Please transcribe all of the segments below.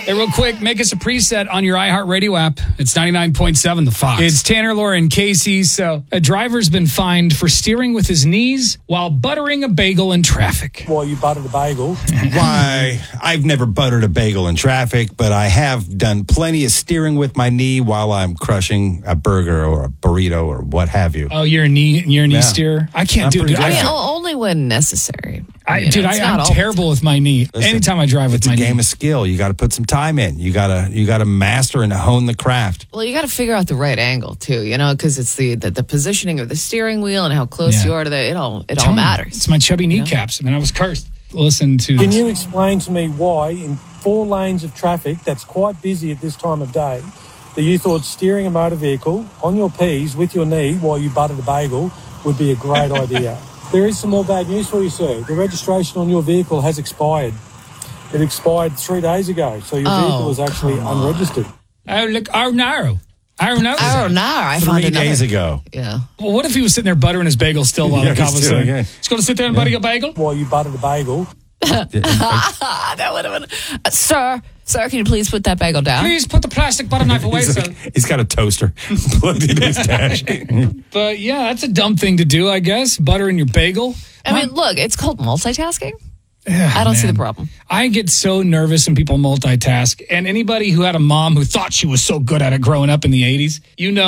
Hey, real quick, make us a preset on your iHeartRadio app. It's 99.7 The Fox. It's Tanner, Laura, and Casey. So a driver's been fined for steering with his knees while buttering a bagel in traffic. While you buttered a bagel. Why, I've never buttered a bagel in traffic, but I have done plenty of steering with my knee while I'm crushing a burger or a burrito or what have you. Oh, you're a knee steer? I can't do it. I mean, only when necessary. I'm terrible with my knee. Listen, anytime I drive with my knee. It's a game of skill. You got to put some time in. You got to master and hone the craft. Well, you got to figure out the right angle too, because it's the positioning of the steering wheel and how close you are to it all matters. It's my chubby kneecaps. I mean, I was cursed. Listen to Can you explain to me why in 4 lanes of traffic that's quite busy at this time of day that you thought steering a motor vehicle on your P's with your knee while you buttered a bagel would be a great idea? There is some more bad news for you, sir. The registration on your vehicle has expired. It expired 3 days ago, so your vehicle is actually unregistered. Oh, look, I found another 3 days ago. Yeah. Well, what if he was sitting there buttering his bagel still while the cop was saying, he's going to sit there and butter a bagel? While you buttered a bagel. That would have been... Sir, can you please put that bagel down? Please put the plastic butter knife away, sir. He's got a toaster plugged into his dash. But yeah, that's a dumb thing to do, I guess. Buttering your bagel. I mean, look, it's called multitasking. Yeah, I don't see the problem. I get so nervous when people multitask. And anybody who had a mom who thought she was so good at it growing up in the 80s,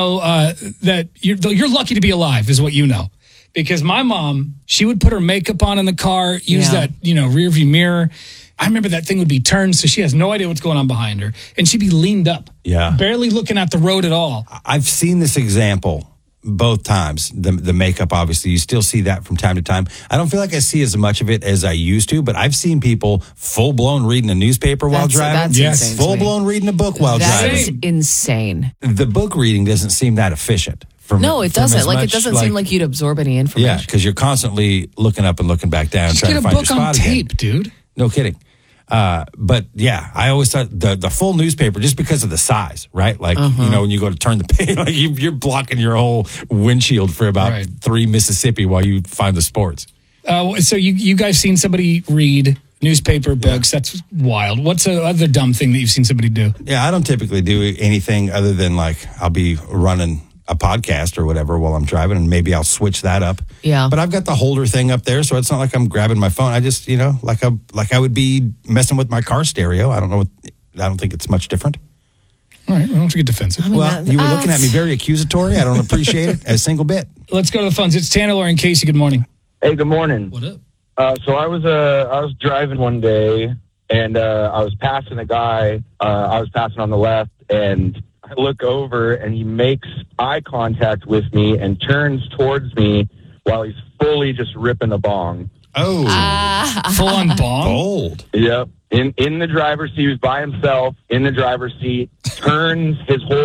that you're lucky to be alive is what you know. Because my mom, she would put her makeup on in the car, use that, rear view mirror. I remember that thing would be turned, so she has no idea what's going on behind her. And she'd be leaned up. Yeah. Barely looking at the road at all. I've seen this example both times. The makeup, obviously, you still see that from time to time. I don't feel like I see as much of it as I used to, but I've seen people full-blown reading a newspaper while driving. That's full-blown reading a book while driving. That is insane. The book reading doesn't seem that efficient. No, it doesn't. It doesn't seem like you'd absorb any information. Yeah, because you're constantly looking up and looking back down, trying to find your spot again. Just get a book on tape, dude. No kidding. But yeah, I always thought the full newspaper, just because of the size, right? Like, when you go to turn the page, like you're blocking your whole windshield for about 3 Mississippi while you find the sports. So you guys seen somebody read newspaper books? Yeah. That's wild. What's the other dumb thing that you've seen somebody do? Yeah, I don't typically do anything other than like I'll be running a podcast or whatever while I'm driving, and maybe I'll switch that up. Yeah. But I've got the holder thing up there, so it's not like I'm grabbing my phone. I just, like I would be messing with my car stereo. I don't think it's much different. All right, well, don't get defensive. You were looking at me very accusatory. I don't appreciate it a single bit. Let's go to the phones. It's Tanner, Laura, and Casey. Good morning. Hey, good morning. What up? So I was driving one day, and I was passing a guy. I was passing on the left, and I look over, and he makes eye contact with me and turns towards me while he's fully just ripping a bong. Oh, full on bong? Bold. Yep. In the driver's seat, he was by himself in the driver's seat, turns his whole